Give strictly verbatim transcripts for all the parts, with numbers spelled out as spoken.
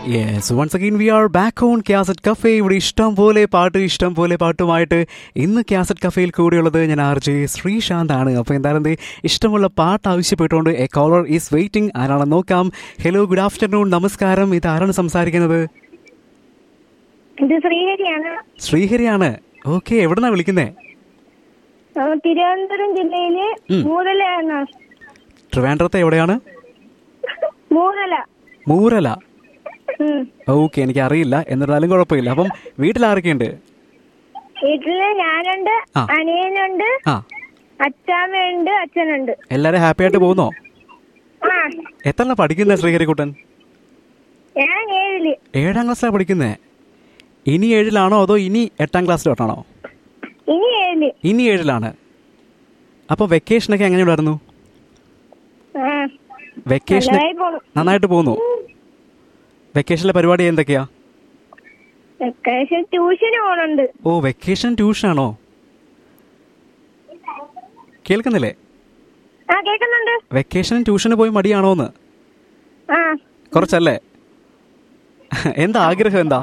Yes, once again we are back on Cassette Cafe. ഇവിടെ ഇഷ്ടം പോലെ പാട്ട് ഇഷ്ടം പോലെ പാട്ടുമായിട്ട് ഇന്ന് കാസറ്റ് കഫേയിൽ കൂടെയുള്ളത് ഞാൻ ആർ ജെ ശ്രീശാന്ത് ആണ്. അപ്പോൾ എന്തായാലും എന്തേ ഇഷ്ടമുള്ള പാട്ട് ആവശ്യപ്പെട്ടുകൊണ്ട് എ കോളർ ഈസ് വെയിറ്റിംഗ്. ആരാണെന്ന് നോക്കാം. ഹലോ, ഗുഡ് ആഫ്റ്റർനൂൺ, നമസ്കാരം. ഇത് ആരാണ് സംസാരിക്കുന്നത്? ശ്രീഹരിയാണ്. ശ്രീഹരിയാണ്. ഓക്കെ, എവിടുന്നാ വിളിക്കുന്നേ? തിരുവനന്തപുരം ജില്ലയില് മൂരലാണ്. ട്രിവാൻഡ്രത്തെ എവിടെയാണ്? മൂരല. മൂരല. ഓക്കെ, എനിക്ക് അറിയില്ല, എന്നിരുന്നാലും കുഴപ്പമില്ല. അപ്പം വീട്ടിൽ ആരൊക്കെയുണ്ട്? വീട്ടില് ഞാനുണ്ട്, അനിയനുണ്ട്, അച്ചാമ്മയുണ്ട്, അച്ഛനുണ്ട്. എല്ലാരും ഹാപ്പി ആയിട്ട് പോകുന്നോ? എത്ര പഠിക്കുന്ന ശ്രീഹരിക്കുട്ടൻ? ഞാൻ ഏഴില്. ഏഴാം ക്ലാസ്സിലാണ് പഠിക്കുന്നേ. ഇനി ഏഴിലാണോ അതോ ഇനി എട്ടാം ക്ലാസ്സിലോട്ടാണോ? ഇനി ഏഴില്. ഇനി ഏഴിലാണ്. അപ്പൊ വെക്കേഷനൊക്കെ എങ്ങനെയുണ്ടായിരുന്നു? വെക്കേഷൻ നന്നായിട്ട് പോകുന്നു. വെക്കേഷനിലെ പരിപാടി എന്തൊക്കെയാ? വെക്കേഷൻ ട്യൂഷന് പോകുന്നുണ്ട്. ഓ, വെക്കേഷൻ ട്യൂഷനാണോ? കേൾക്കുന്നില്ലേ? ആ, കേൾക്കുന്നുണ്ട്. വെക്കേഷൻ ട്യൂഷന് പോയി മടിയാണോന്ന്? ആ, കുറച്ചല്ലേ. എന്താ ആഗ്രഹം? എന്താ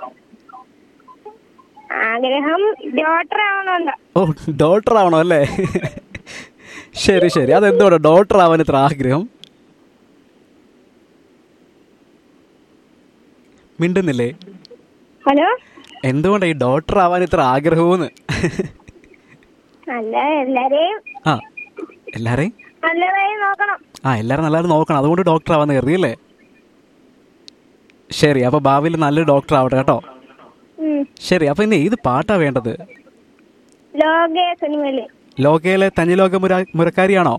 ആഗ്രഹം? ഡോക്ടർ ആവണോന്ന്. ഓ, ഡോക്ടർ ആവണോ അല്ലേ? ശരി ശരി. അതെന്തോടാ ഡോക്ടർ ആവാൻ ഇത്ര ആഗ്രഹം? മിണ്ടുന്നില്ലേ? ഹലോ, എന്തുകൊണ്ടാ ഈ ഡോക്ടർ ആവാൻ ഇത്ര ആഗ്രഹമെന്ന്? അല്ല, എല്ലാരെയും ആ എല്ലാരെയും നല്ലതായി നോക്കണം. ആ എല്ലാരും നല്ലതായിട്ട് നോക്കണം, അതുകൊണ്ട് ഡോക്ടർ ആവാന്ന് കരുതിയല്ലേ? ശരി, അപ്പൊ ഭാവിയിൽ നല്ലൊരു ഡോക്ടർ ആവട്ടെ കേട്ടോ. ശരി, അപ്പൊ ഇന്ന് ഏത് പാട്ടാ വേണ്ടത്? ലോകേ സിനിമയില് ലോകയിലെ തനിലോക മുര മുരക്കാരിയാണോ?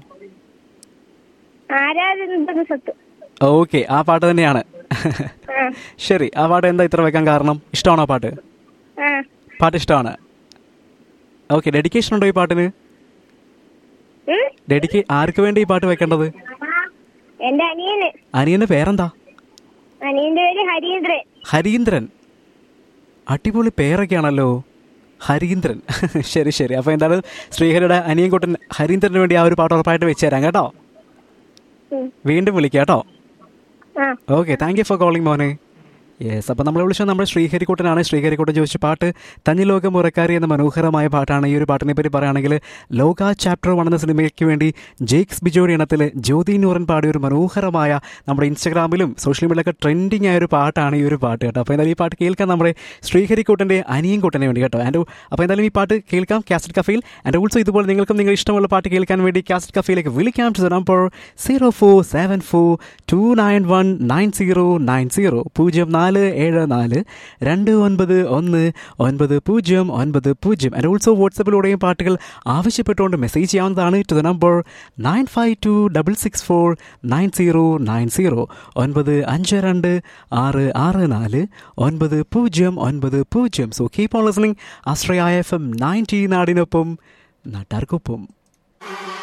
ആരാധന സത്ത്. ഓക്കെ, ആ പാട്ട് തന്നെയാണ്. ശരി, ആ പാട്ട് എന്താ ഇത്ര വെക്കാൻ കാരണം? ഇഷ്ടമാണോ പാട്ട്? പാട്ട് ഇഷ്ടമാണ്. ഓക്കെ, ഡെഡിക്കേഷൻ ഉണ്ടോ ഈ പാട്ടിന്? ഡെഡിക്കേ ആർക്ക് വേണ്ടി ഈ പാട്ട് വെക്കേണ്ടത്? എന്റെ അനിയന്. അനിയന്റെ പേരെന്താ? അനിയന്റെ പേര് ഹരീന്ദ്രൻ. ഹരീന്ദ്രൻ. അടിപൊളി പേരൊക്കെയാണല്ലോ, ഹരീന്ദ്രൻ. ശരി ശരി. അപ്പൊ എന്തായാലും ശ്രീഹരിയുടെ അനിയൻകുട്ടൻ ഹരീന്ദ്രന് വേണ്ടി ആ ഒരു പാട്ട് ഉറപ്പായിട്ട് വെച്ച് തരാം കേട്ടോ. വീണ്ടും വിളിക്കാം കേട്ടോ. Okay, thank you for calling മോനെ. യെസ്, അപ്പോൾ നമ്മൾ വിളിച്ചത് നമ്മുടെ ശ്രീഹരിക്കുട്ടനാണ്. ശ്രീഹരിക്കുട്ടൻ ചോദിച്ച പാട്ട് തനിലോക മുറക്കാരി എന്ന മനോഹരമായ പാട്ടാണ്. ഈ ഒരു പാട്ടിനെ പറ്റി പറയുകയാണെങ്കിൽ ലോക ചാപ്റ്റർ വൺ എന്ന സിനിമയ്ക്ക് വേണ്ടി ജെയ്ക്സ് ബിജോടി ഇനത്തിൽ ജ്യോതി നൂറൻ പാടിയ ഒരു മനോഹരമായ നമ്മുടെ ഇൻസ്റ്റാഗ്രാമിലും സോഷ്യൽ മീഡിയയിലൊക്കെ ട്രെൻഡിങ് ആയ ഒരു പാട്ടാണ് ഈ ഒരു പാട്ട് കേട്ടോ. അപ്പോൾ എന്തായാലും ഈ പാട്ട് കേൾക്കാം നമ്മുടെ ശ്രീഹരിക്കുട്ടൻ്റെ അനിയൻകുട്ടനെ വേണ്ടി കേട്ടോ. ആൻഡ് അപ്പോൾ എന്തായാലും ഈ പാട്ട് കേൾക്കാം കാസറ്റ് കഫയിൽ. ആൻഡ് ഓൾസോ ഇതുപോലെ നിങ്ങൾക്കും നിങ്ങൾ ഇഷ്ടമുള്ള പാട്ട് കേൾക്കാൻ വേണ്ടി കാസറ്റ് കഫയിലേക്ക് വിളിക്കാം to the number zero four seven four to nine one nine zero nine zero പൂജ്യം നാല് ഏഴ് നാല് രണ്ട് ഒൻപത് ഒന്ന് ഒൻപത് പൂജ്യം ഒൻപത് പൂജ്യം. ആൻഡ് ഓൾസോ വാട്സപ്പിലൂടെയും പാട്ടുകൾ ആവശ്യപ്പെട്ടുകൊണ്ട് മെസ്സേജ് ചെയ്യാവുന്നതാണ് to the number nine five to double six four nine zero nine zero ഒൻപത് അഞ്ച് രണ്ട് ആറ് ആറ് നാല് ഒൻപത് പൂജ്യം ഒൻപത് പൂജ്യം. So keep on listening. Ashraya F M ninety, നാടിനൊപ്പം നാട്ടാർക്കൊപ്പം.